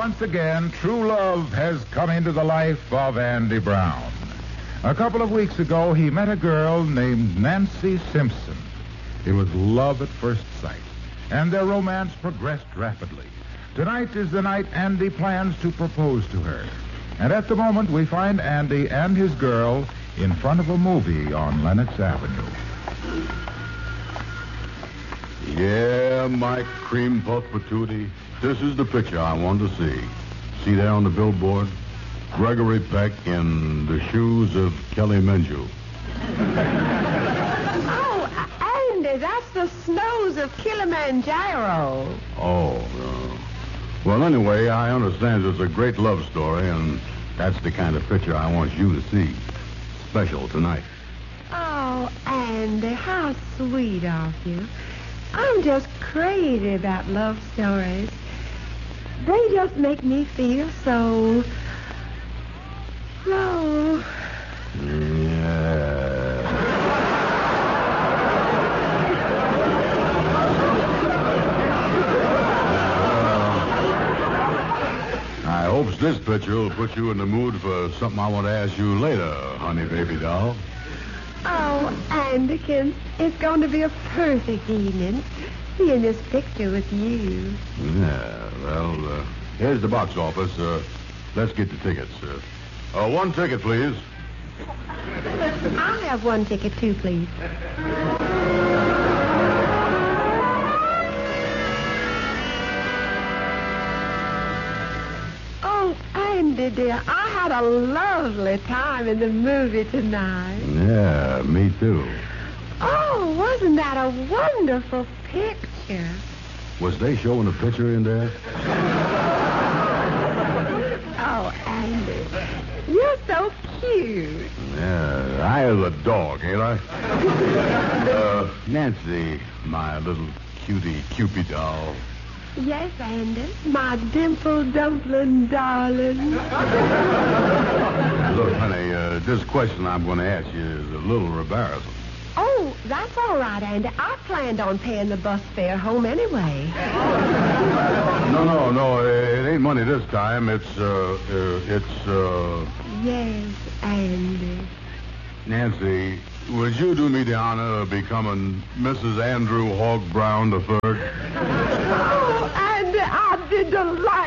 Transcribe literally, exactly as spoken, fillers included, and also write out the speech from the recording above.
once again, true love has come into the life of Andy Brown. A couple of weeks ago, he met a girl named Nancy Simpson. It was love at first sight, and their romance progressed rapidly. Tonight is the night Andy plans to propose to her. And at the moment, we find Andy and his girl in front of a movie on Lenox Avenue. Yeah, Mike Cream Puff Patootie. This is the picture I want to see. See there on the billboard? Gregory Peck in the shoes of Kelly Menju. Oh, Andy, that's the snows of Kilimanjaro. Oh, uh, well, anyway, I understand it's a great love story, and that's the kind of picture I want you to see. Special tonight. Oh, Andy, how sweet of you. I'm just crazy about love stories. They just make me feel so... so... Yeah. I hopes this picture will put you in the mood for something I want to ask you later, honey baby doll. Oh, Andykins, it's going to be a perfect evening seeing this picture with you. Yeah, well, uh, here's the box office. Uh, let's get the tickets. Uh, uh, one ticket, please. I'll have one ticket, too, please. Oh, Andy, dear, I had a lovely time in the movie tonight. Yeah, me too. Oh, wasn't that a wonderful picture? Was they showing a picture in there? Oh, Andy, you're so cute. Yeah, I is a dog, ain't I? uh, Nancy, my little cutie Cupid doll. Yes, Andy, my dimple dumpling darling. Look, honey, uh, this question I'm going to ask you is a little embarrassing. Oh, that's all right, Andy. I planned on paying the bus fare home anyway. No, no, no, it ain't money this time. It's, uh, uh it's, uh... Yes, Andy. Nancy, would you do me the honor of becoming Missus Andrew Hogg Brown the third? Oh, Andy, I'd be delighted.